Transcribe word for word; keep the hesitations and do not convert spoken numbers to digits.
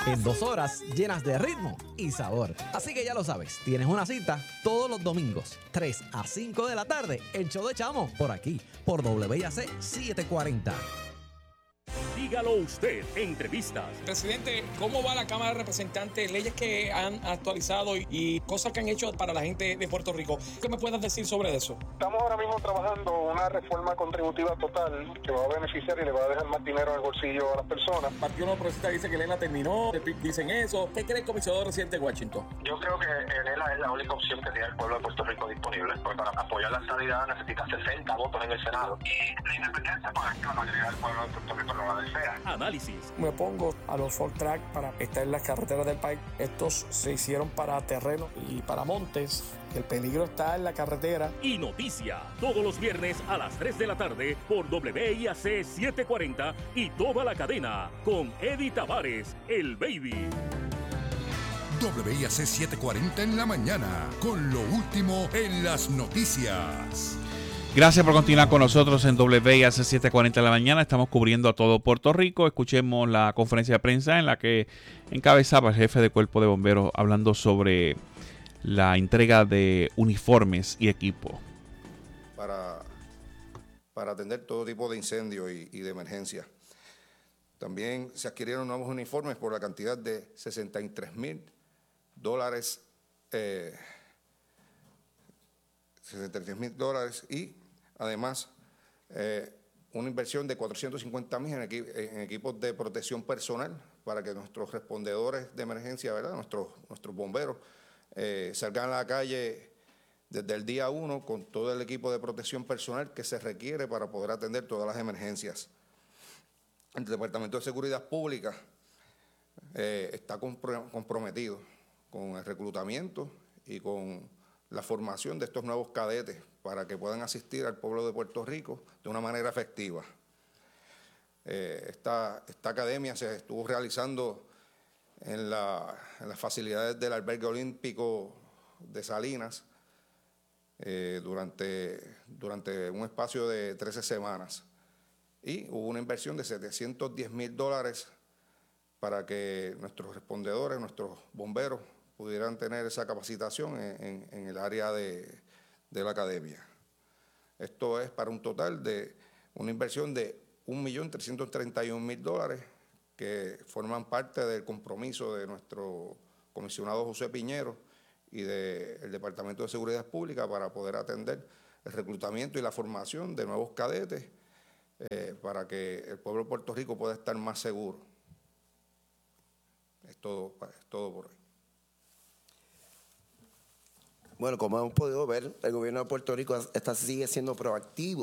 en dos horas llenas de ritmo y sabor. Así que ya lo sabes, tienes una cita todos los domingos, tres a cinco de la tarde, el show de Chamo, por aquí, por W I A C setecientos cuarenta. Dígalo usted, entrevistas. Presidente, ¿cómo va la Cámara de Representantes? Leyes que han actualizado y, y cosas que han hecho para la gente de Puerto Rico. ¿Qué me puedes decir sobre eso? Estamos ahora mismo trabajando una reforma contributiva total que va a beneficiar y le va a dejar más dinero en el bolsillo a las personas. El Partido Nuevo Progresista dice que Elena terminó, el P I B dicen eso. ¿Qué cree el comisionado residente de Washington? Yo creo que Elena es la única opción que tiene el pueblo de Puerto Rico disponible. Porque para apoyar la estabilidad necesita sesenta votos en el Senado. Y la independencia, pues la mayoría del pueblo de Puerto Rico no la desea. Análisis. Me opongo a los four track para estar en las carreteras del país. Estos se hicieron para terreno y para montes. El peligro está en la carretera. Y noticia, todos los viernes a las tres de la tarde por W I A C setecientos cuarenta y toda la cadena con Eddie Tavares, el Baby. W I A C setecientos cuarenta en la mañana, con lo último en las noticias. Gracias por continuar con nosotros en W I A C setecientos cuarenta de la mañana. Estamos cubriendo a todo Puerto Rico. Escuchemos la conferencia de prensa en la que encabezaba el jefe de Cuerpo de Bomberos hablando sobre la entrega de uniformes y equipo. Para, para atender todo tipo de incendios y, y de emergencia. También se adquirieron nuevos uniformes por la cantidad de sesenta y tres mil dólares, eh, sesenta y tres mil dólares y además eh, una inversión de cuatrocientos cincuenta mil en, equi en equipos de protección personal para que nuestros respondedores de emergencia, ¿verdad? Nuestros, nuestros bomberos eh, salgan a la calle desde el día uno con todo el equipo de protección personal que se requiere para poder atender todas las emergencias. El Departamento de Seguridad Pública eh, está compro comprometido con el reclutamiento y con la formación de estos nuevos cadetes para que puedan asistir al pueblo de Puerto Rico de una manera efectiva. Eh, esta, esta academia se estuvo realizando en, la, en las facilidades del Albergue Olímpico de Salinas eh, durante, durante un espacio de trece semanas. Y hubo una inversión de setecientos diez mil dólares para que nuestros respondedores, nuestros bomberos, pudieran tener esa capacitación en, en, en el área de, de la academia. Esto es para un total de una inversión de un millón trescientos treinta y un mil dólares que forman parte del compromiso de nuestro comisionado José Piñero y del Departamento de Seguridad Pública para poder atender el reclutamiento y la formación de nuevos cadetes eh, para que el pueblo de Puerto Rico pueda estar más seguro. Es todo, es todo por hoy. Bueno, como hemos podido ver, el gobierno de Puerto Rico está, sigue siendo proactivo